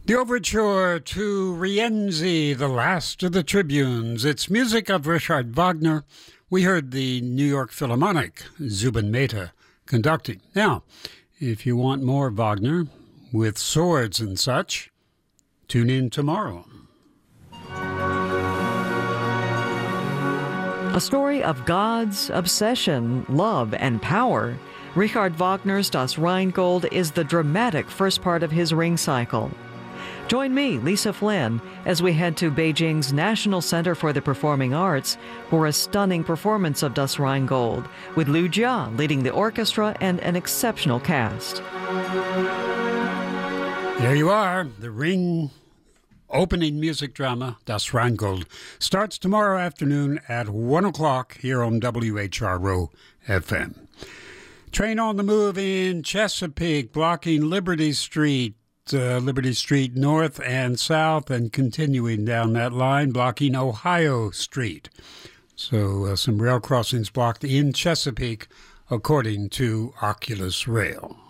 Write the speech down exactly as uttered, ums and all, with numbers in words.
The overture to Rienzi, the last of the tribunes. It's music of Richard Wagner. We heard the New York Philharmonic, Zubin Mehta, conducting. Now, if you want more Wagner with swords and such, tune in tomorrow. A story of gods, obsession, love, and power. Richard Wagner's Das Rheingold is the dramatic first part of his Ring cycle. Join me, Lisa Flynn, as we head to Beijing's National Center for the Performing Arts for a stunning performance of Das Rheingold, with Liu Jia leading the orchestra and an exceptional cast. There you are, the Ring opening music drama, Das Rheingold, starts tomorrow afternoon at one o'clock here on W H R O F M. Train on the move in Chesapeake, blocking Liberty Street. Uh, Liberty Street north and south, and continuing down that line, blocking Ohio Street. So uh, some rail crossings blocked in Chesapeake, according to Oculus Rail.